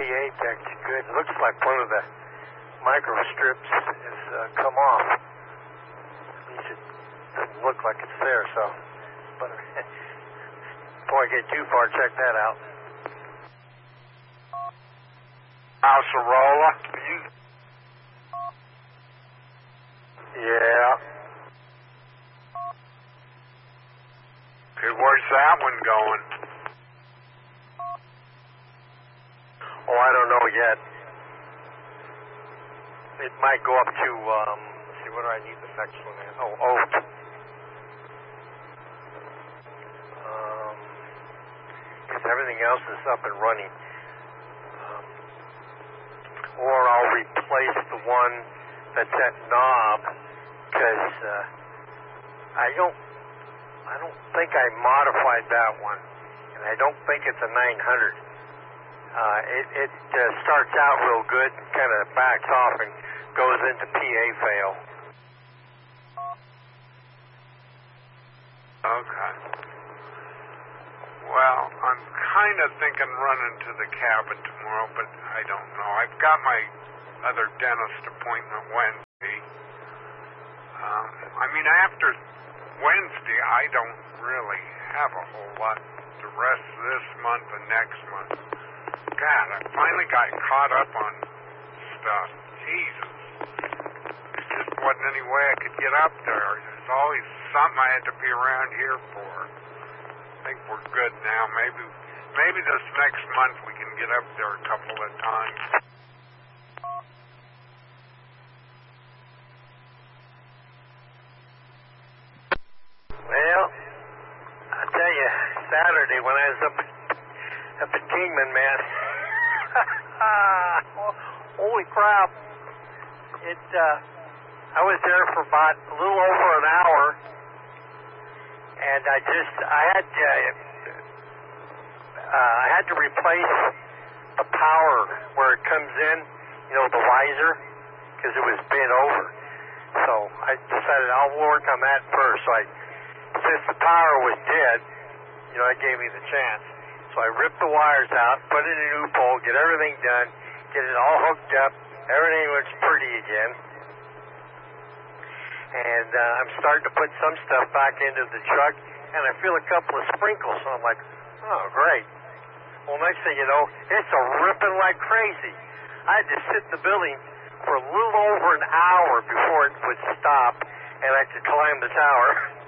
PA deck's good. It looks like one of the micro strips has come off. At least it doesn't look like it's there, so. But before I get too far, check that out. Alcerola? Yeah. Okay, where's that one going? Oh, I don't know yet. It might go up to, let's see, what do I need the next one in? Oh, oat. Because everything else is up and running. Or I'll replace the one that's at knob, because I don't think I modified that one, and I don't think it's a 900. It starts out real good, kind of backs off and goes into PA fail. Okay. Well, I'm kind of thinking running to the cabin tomorrow, but I don't know. I've got my other dentist appointment Wednesday. I mean, after Wednesday, I don't really have a whole lot the rest of this month and next month. God, I finally got caught up on stuff. Jesus. There just wasn't any way I could get up there. There's always something I had to be around here for. I think we're good now. Maybe this next month we can get up there a couple of times. Well, I tell you, Saturday when I was up at Kingman, man, holy crap! I was there for about a little over an hour, and I had to replace the power where it comes in, the visor, because it was bent over. So I decided I'll work on that first. So since the power was dead, it gave me the chance. So I ripped the wires out, put in a new pole, get everything done, get it all hooked up, everything looks pretty again. And I'm starting to put some stuff back into the truck, and I feel a couple of sprinkles, so I'm like, oh, great. Well, next thing you know, it's ripping like crazy. I had to sit in the building for a little over an hour before it would stop, and I could climb the tower.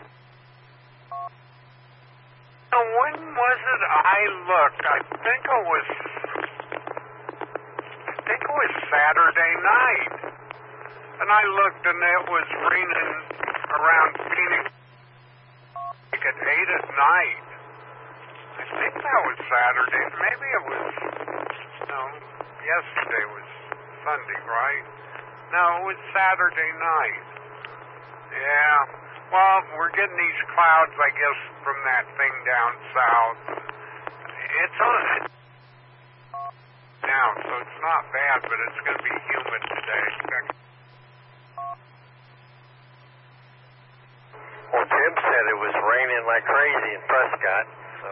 When was it I looked? I think it was Saturday night. And I looked and it was raining around Phoenix like at 8 at night. I think that was Saturday. Maybe it was, yesterday was Sunday, right? No, it was Saturday night. Yeah. Well, we're getting these clouds, I guess, from that thing down south. It's on it now, so it's not bad, but it's going to be humid today. Well, Tim said it was raining like crazy in Prescott, so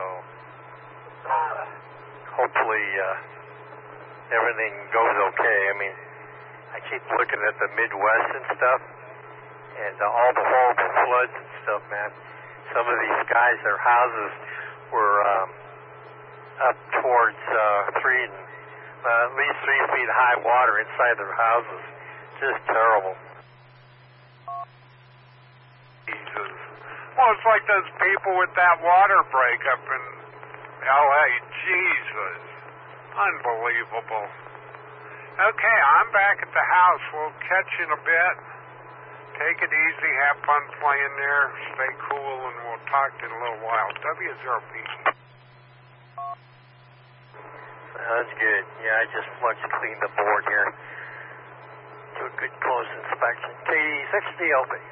hopefully everything goes okay. I mean, I keep looking at the Midwest and stuff, and all the horrible floods and stuff, man. Some of these guys, their houses were up towards at least 3 feet high water inside their houses. Just terrible. Jesus. Well, it's like those people with that water break up in L.A. Jesus. Unbelievable. Okay, I'm back at the house. We'll catch you in a bit. Take it easy. Have fun playing there. Stay cool, and we'll talk to you in a little while. W0P. That's good. Yeah, I just fluxed cleaned the board here. Do a good close inspection. KD60 LP.